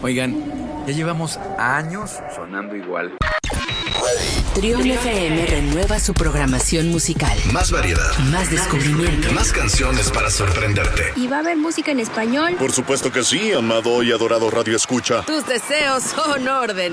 Oigan, ya llevamos años sonando igual. Trión FM renueva su programación musical. Más variedad. Más descubrimiento. Más canciones para sorprenderte. ¿Y va a haber música en español? Por supuesto que sí, amado y adorado Radio Escucha. Tus deseos son órdenes.